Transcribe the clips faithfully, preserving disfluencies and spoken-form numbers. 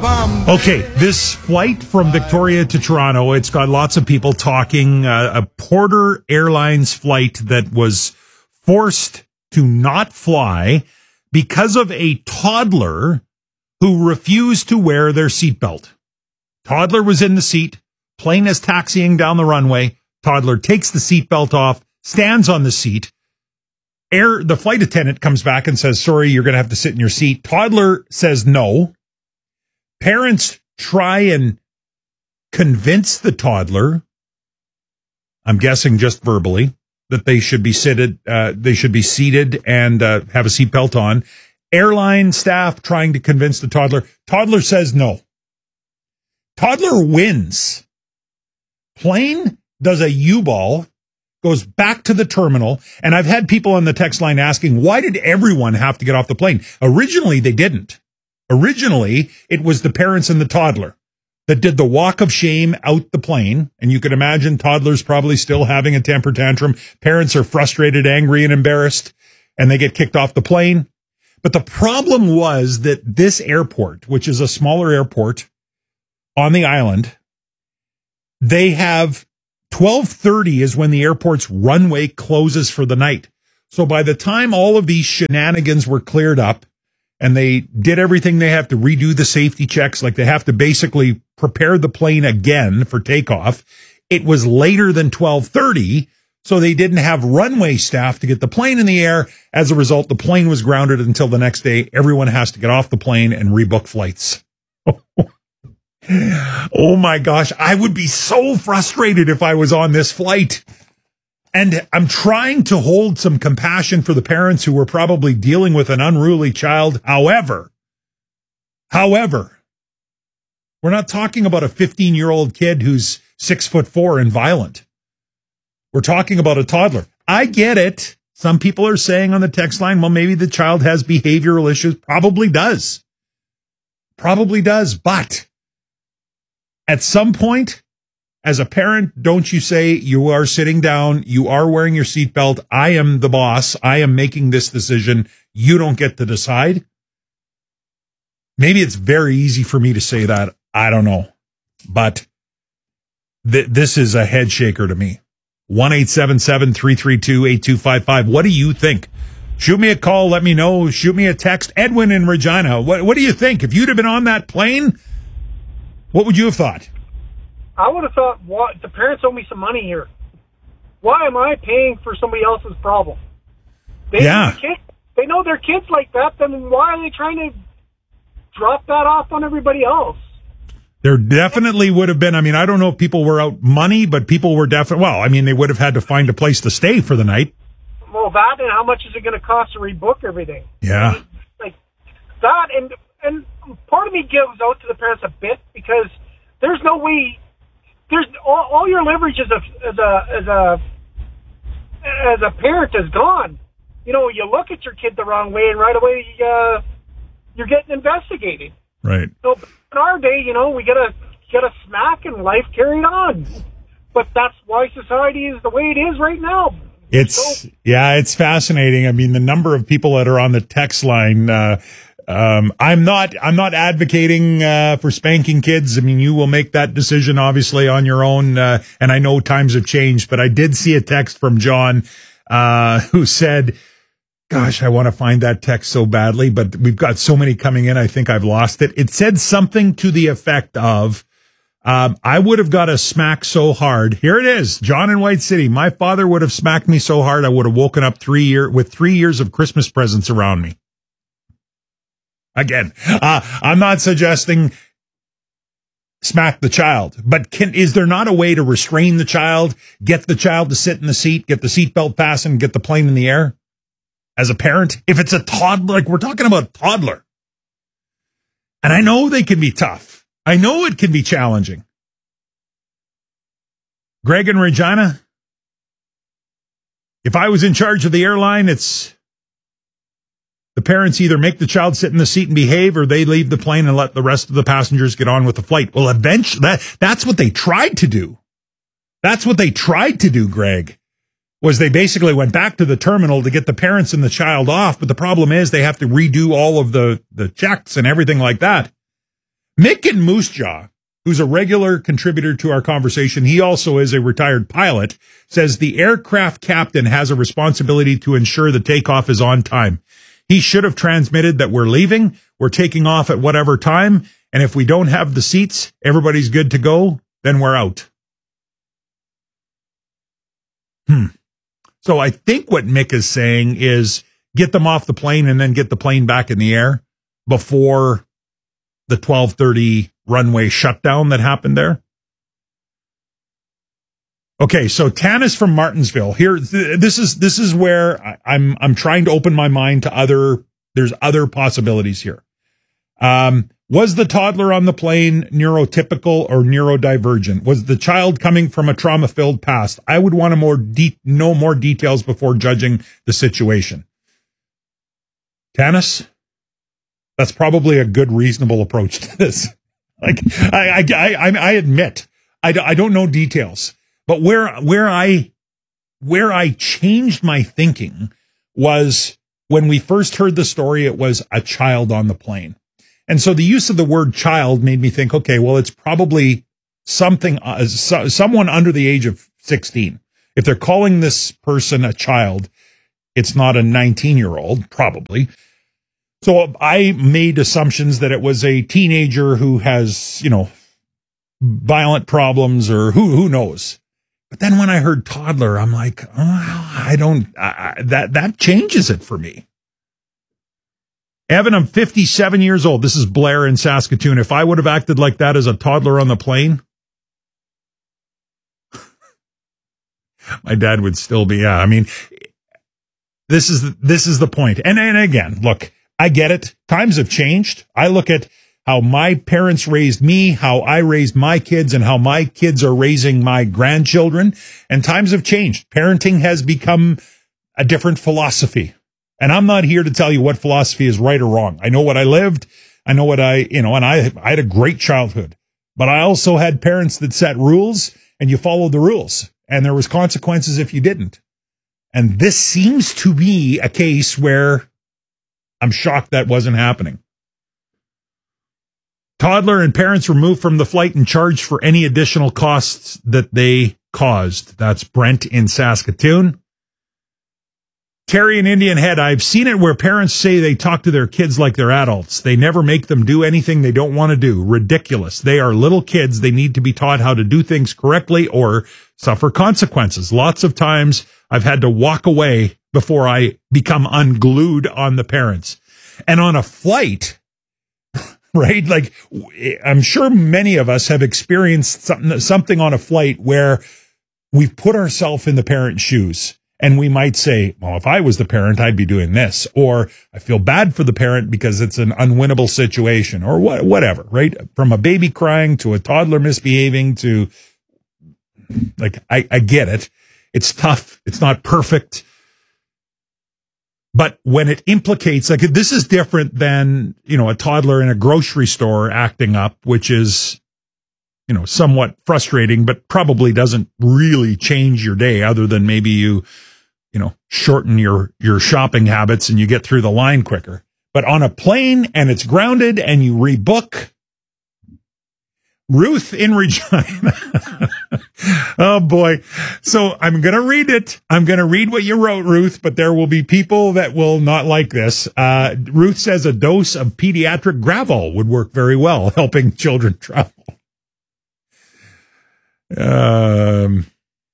Okay, this flight from Victoria to Toronto, it's got lots of people talking. Uh, a Porter Airlines flight that was forced to not fly because of a toddler who refused to wear their seatbelt. Toddler was in the seat, plane is taxiing down the runway. Toddler takes the seatbelt off, stands on the seat. Air, the flight attendant comes back and says, sorry, you're going to have to sit in your seat. Toddler says no. Parents try and convince the toddler, I'm guessing just verbally, that they should be seated, uh, they should be seated and uh, have a seatbelt on. Airline staff trying to convince the toddler. Toddler says no. Toddler wins. Plane does a U-ball, goes back to the terminal, and I've had people on the text line asking, why did everyone have to get off the plane? Originally, they didn't. Originally, it was the parents and the toddler that did the walk of shame out the plane. And you can imagine toddlers probably still having a temper tantrum. Parents are frustrated, angry, and embarrassed, and they get kicked off the plane. But the problem was that this airport, which is a smaller airport on the island, they have twelve thirty is when the airport's runway closes for the night. So by the time all of these shenanigans were cleared up, and they did everything they have to redo the safety checks, like they have to basically prepare the plane again for takeoff. It was later than twelve thirty, so they didn't have runway staff to get the plane in the air. As a result, the plane was grounded until the next day. Everyone has to get off the plane and rebook flights. Oh my gosh, I would be so frustrated if I was on this flight. And I'm trying to hold some compassion for the parents who were probably dealing with an unruly child. However, however, we're not talking about a fifteen-year-old kid who's six foot four and violent. We're talking about a toddler. I get it. Some people are saying on the text line, well, maybe the child has behavioral issues. Probably does. Probably does. But at some point, as a parent, don't you say you are sitting down, you are wearing your seatbelt, I am the boss, I am making this decision, you don't get to decide? Maybe it's very easy for me to say that, I don't know. But th- this is a head shaker to me. one eight seven seven, three three two, eight two five five. What do you think? Shoot me a call, let me know, shoot me a text. Edwin in Regina, what, what do you think? If you'd have been on that plane, what would you have thought? I would have thought, what, the parents owe me some money here. Why am I paying for somebody else's problem? They yeah. Know kids, they know their kids like that, then why are they trying to drop that off on everybody else? There definitely would have been, I mean, I don't know if people were out money, but people were definitely, well, I mean, they would have had to find a place to stay for the night. Well, that, and how much is it going to cost to rebook everything? Yeah. I mean, like, that, and, and part of me gives out to the parents a bit, because there's no way... There's all, all your leverage as a as a as a as a parent is gone. You know, you look at your kid the wrong way, and right away uh, you're getting investigated. Right. So in our day, you know, we get a get a smack and life carried on. But that's why society is the way it is right now. It's so, yeah, it's fascinating. I mean, the number of people that are on the text line. Uh, Um, I'm not, I'm not advocating, uh, for spanking kids. I mean, you will make that decision obviously on your own. Uh, and I know times have changed, but I did see a text from John, uh, who said, gosh, I want to find that text so badly, but we've got so many coming in. I think I've lost it. It said something to the effect of, um, I would have got a smack so hard. Here it is. John in White City. My father would have smacked me so hard. I would have woken up three year with three years of Christmas presents around me. Again, uh, I'm not suggesting smack the child, but can, is there not a way to restrain the child, get the child to sit in the seat, get the seatbelt fastened, get the plane in the air as a parent? If it's a toddler, like we're talking about a toddler. And I know they can be tough. I know it can be challenging. Greg and Regina, if I was in charge of the airline, it's the parents either make the child sit in the seat and behave, or they leave the plane and let the rest of the passengers get on with the flight. Well, eventually, that, that's what they tried to do. That's what they tried to do, Greg, was they basically went back to the terminal to get the parents and the child off. But the problem is they have to redo all of the, the checks and everything like that. Mick in Moose Jaw, who's a regular contributor to our conversation, he also is a retired pilot, says the aircraft captain has a responsibility to ensure the takeoff is on time. He should have transmitted that we're leaving, we're taking off at whatever time, and if we don't have the seats, everybody's good to go, then we're out. Hmm. So I think what Mick is saying is get them off the plane and then get the plane back in the air before the twelve thirty runway shutdown that happened there. Okay, so Tanis from Martinsville. Here, th- this is this is where I, I'm I'm trying to open my mind to other. There's other possibilities here. Um, was the toddler on the plane neurotypical or neurodivergent? Was the child coming from a trauma-filled past? I would want to more de- know more details before judging the situation. Tanis, that's probably a good, reasonable approach to this. Like, I, I, I, I admit, I, I don't know details, but where, where I, where I changed my thinking was when we first heard the story, it was a child on the plane. And so the use of the word child made me think, okay, well, it's probably something, uh, so, someone under the age of sixteen. If they're calling this person a child, it's not a nineteen year old, probably. So I made assumptions that it was a teenager who has, you know, violent problems or who who knows. But then when I heard toddler, I'm like, oh, I don't, I, that, that changes it for me. Evan, I'm fifty-seven years old. This is Blair in Saskatoon. If I would have acted like that as a toddler on the plane, my dad would still be, yeah, I mean, this is, this is the point. And, and again, look, I get it. Times have changed. I look at how my parents raised me, how I raised my kids, and how my kids are raising my grandchildren. And times have changed. Parenting has become a different philosophy. And I'm not here to tell you what philosophy is right or wrong. I know what I lived. I know what I, you know, and I, I had a great childhood. But I also had parents that set rules, and you followed the rules. And there was consequences if you didn't. And this seems to be a case where I'm shocked that wasn't happening. Toddler and parents removed from the flight and charged for any additional costs that they caused. That's Brent in Saskatoon. Terry in Indian Head, I've seen it where parents say they talk to their kids like they're adults. They never make them do anything they don't want to do. Ridiculous. They are little kids. They need to be taught how to do things correctly or suffer consequences. Lots of times I've had to walk away before I become unglued on the parents. And on a flight, right? Like, I'm sure many of us have experienced something, something on a flight where we've put ourselves in the parent's shoes. And we might say, well, if I was the parent, I'd be doing this. Or I feel bad for the parent because it's an unwinnable situation or what, whatever, right? From a baby crying to a toddler misbehaving to, like, I, I get it. It's tough. It's not perfect. But when it implicates, like, this is different than, you know, a toddler in a grocery store acting up, which is, you know, somewhat frustrating, but probably doesn't really change your day other than maybe you, you know, shorten your, your shopping habits and you get through the line quicker. But on a plane and it's grounded and you rebook. Ruth in Regina. Oh boy. So I'm going to read it. I'm going to read what you wrote, Ruth, but there will be people that will not like this. Uh, Ruth says a dose of pediatric Gravol would work very well, helping children travel. Um,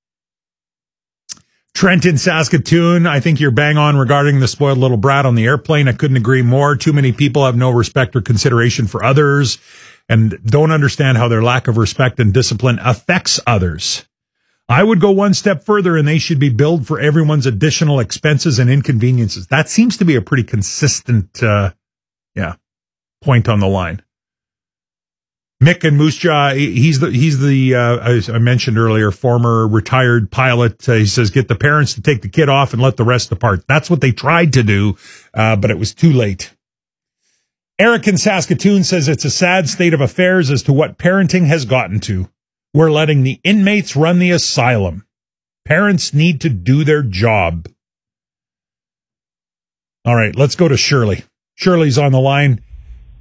Trent in Saskatoon, I think you're bang on regarding the spoiled little brat on the airplane. I couldn't agree more. Too many people have no respect or consideration for others and don't understand how their lack of respect and discipline affects others. I would go one step further and they should be billed for everyone's additional expenses and inconveniences. That seems to be a pretty consistent, uh, yeah, point on the line. Mick in Moose Jaw, he's the, he's the, uh, as I mentioned earlier, former retired pilot. Uh, he says, get the parents to take the kid off and let the rest depart. That's what they tried to do, uh, but it was too late. Eric in Saskatoon says it's a sad state of affairs as to what parenting has gotten to. We're letting the inmates run the asylum. Parents need to do their job. All right, let's go to Shirley. Shirley's on the line.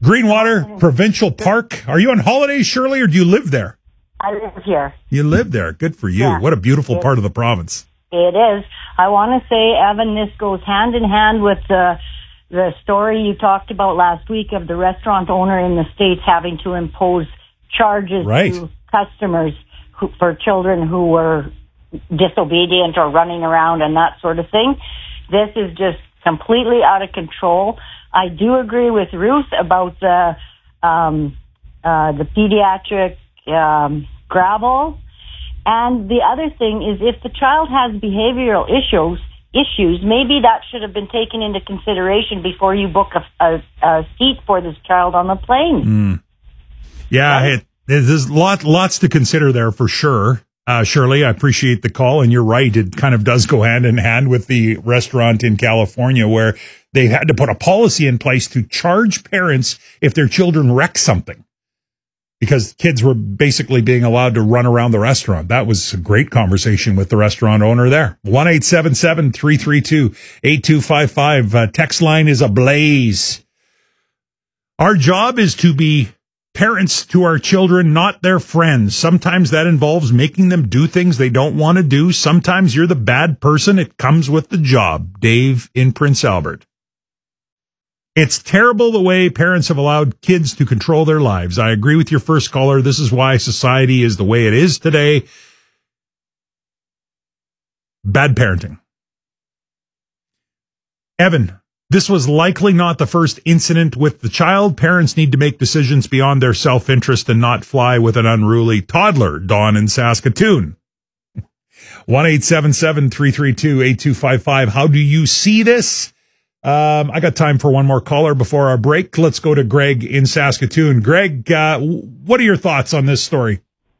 Greenwater Provincial Park. Are you on holiday, Shirley, or do you live there? I live here. You live there. Good for you. Yeah. What a beautiful It, part of the province. It is. I want to say, Evan, this goes hand in hand with the, the story you talked about last week of the restaurant owner in the States having to impose charges right. to customers who, for children who were disobedient or running around and that sort of thing. This is just completely out of control. I do agree with Ruth about the um, uh, the pediatric um, gravel. And the other thing is, if the child has behavioral issues, issues, maybe that should have been taken into consideration before you book a, a, a seat for this child on the plane. Mm. Yeah, right? it, there's lot, lots to consider there for sure. Uh, Shirley, I appreciate the call, and you're right. It kind of does go hand in hand with the restaurant in California where they had to put a policy in place to charge parents if their children wreck something because kids were basically being allowed to run around the restaurant. That was a great conversation with the restaurant owner there. one eight seven seven, three three two, eight two five five. Uh, text line is ablaze. Our job is to be parents to our children, not their friends. Sometimes that involves making them do things they don't want to do. Sometimes you're the bad person. It comes with the job. Dave in Prince Albert. It's terrible the way parents have allowed kids to control their lives. I agree with your first caller. This is why society is the way it is today. Bad parenting. Evan, this was likely not the first incident with the child. Parents need to make decisions beyond their self-interest and not fly with an unruly toddler. Dawn in Saskatoon. one eight seven seven, three three two, eight two five five. How do you see this? Um, I got time for one more caller before our break. Let's go to Greg in Saskatoon. Greg, uh, what are your thoughts on this story?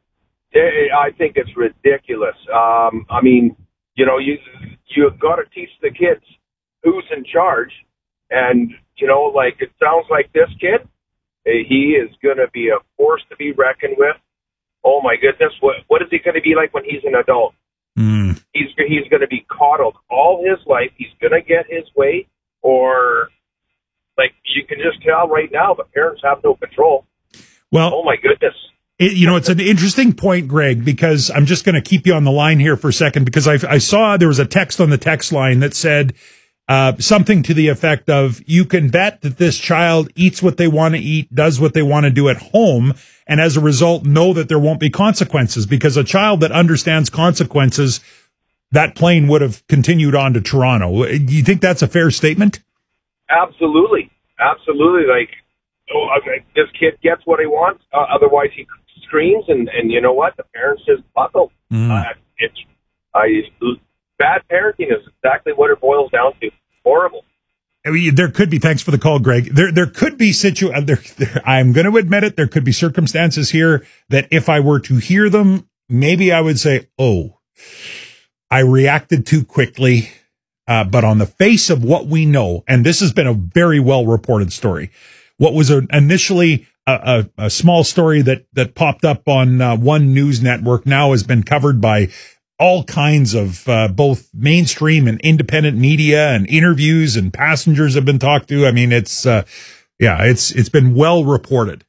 I think it's ridiculous. Um, I mean, you know, you, you've got to teach the kids who's in charge. And, you know, like, it sounds like this kid, he is going to be a force to be reckoned with. Oh, my goodness. What, what is he going to be like when he's an adult? Mm. He's, he's going to be coddled all his life. He's going to get his way. Or, like, you can just tell right now the parents have no control. Well, oh, my goodness. It, you know, it's an interesting point, Greg, because I'm just going to keep you on the line here for a second, because I, I saw there was a text on the text line that said uh, something to the effect of, you can bet that this child eats what they want to eat, does what they want to do at home, and as a result, know that there won't be consequences, because a child that understands consequences, that plane would have continued on to Toronto. Do you think that's a fair statement? Absolutely. Absolutely. Like, oh, okay, this kid gets what he wants. Uh, otherwise, he screams, and, and you know what? The parents just buckle. Mm. Uh, it's I, bad parenting is exactly what it boils down to. Horrible. I mean, there could be, thanks for the call, Greg. There, there could be situ. Uh, there, there, I'm going to admit it. There could be circumstances here that if I were to hear them, maybe I would say, oh, I reacted too quickly. Uh, but on the face of what we know, and this has been a very well reported story, what was a, initially a, a, a small story that, that popped up on uh, one news network now has been covered by all kinds of uh, both mainstream and independent media, and interviews, and passengers have been talked to. I mean, it's, uh, yeah, it's, it's been well reported.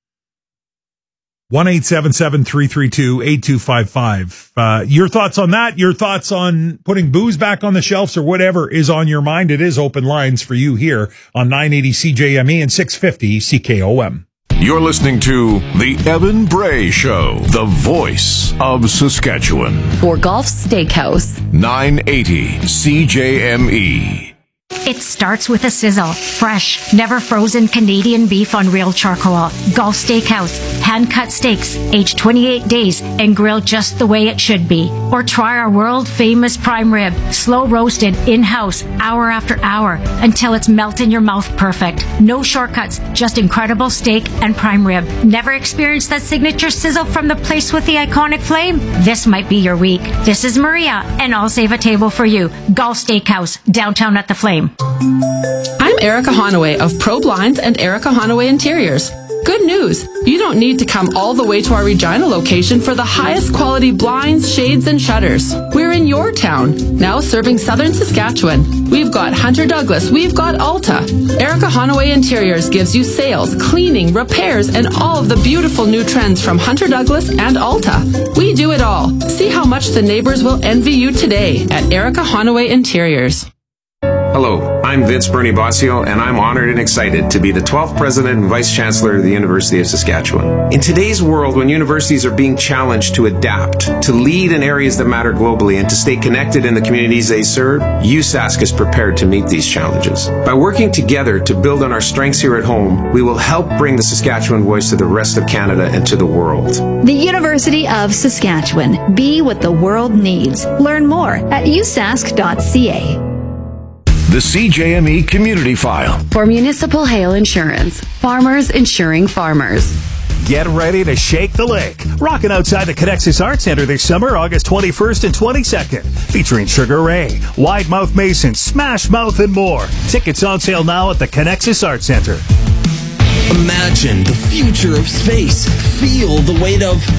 one eight seven seven, three three two, eight two five five. Uh, your thoughts on that, your thoughts on putting booze back on the shelves, or whatever is on your mind. It is open lines for you here on nine eighty C J M E and six fifty C K O M. You're listening to The Evan Bray Show, the voice of Saskatchewan. For Golf Steakhouse. nine eighty C J M E. It starts with a sizzle. Fresh, never frozen Canadian beef on real charcoal. Golf Steakhouse. Hand-cut steaks, aged twenty-eight days and grilled just the way it should be. Or try our world-famous prime rib. Slow roasted, in-house, hour after hour, until it's melt in your mouth perfect. No shortcuts, just incredible steak and prime rib. Never experienced that signature sizzle from the place with the iconic flame? This might be your week. This is Maria, and I'll save a table for you. Golf Steakhouse, downtown at the Flame. I'm Erica Honaway of Pro Blinds and Erica Honaway Interiors. Good news! You don't need to come all the way to our Regina location for the highest quality blinds, shades, and shutters. We're in your town, now serving southern Saskatchewan. We've got Hunter Douglas, we've got Alta. Erica Honaway Interiors gives you sales, cleaning, repairs, and all of the beautiful new trends from Hunter Douglas and Alta. We do it all. See how much the neighbors will envy you today at Erica Honaway Interiors. Hello, I'm Vince Bernie Bossio, and I'm honored and excited to be the twelfth President and Vice Chancellor of the University of Saskatchewan. In today's world, when universities are being challenged to adapt, to lead in areas that matter globally, and to stay connected in the communities they serve, U S A S C is prepared to meet these challenges. By working together to build on our strengths here at home, we will help bring the Saskatchewan voice to the rest of Canada and to the world. The University of Saskatchewan. Be what the world needs. Learn more at u sask dot c a. The C J M E Community File. For municipal hail insurance, farmers insuring farmers. Get ready to shake the lake. Rocking outside the Connexus Arts Center this summer, August twenty-first and twenty-second. Featuring Sugar Ray, Wide Mouth Mason, Smash Mouth, and more. Tickets on sale now at the Connexus Arts Center. Imagine the future of space. Feel the weight of